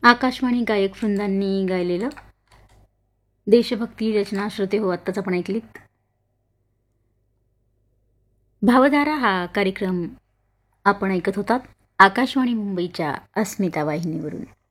आकाशवाणी गायक वृंदांनी गायलेलं देशभक्ती रचना श्रोते हो आत्ताच आपण ऐकलीत. भावधारा हा कार्यक्रम आपण ऐकत होतात आकाशवाणी मुंबईच्या अस्मिता वाहिनीवरून.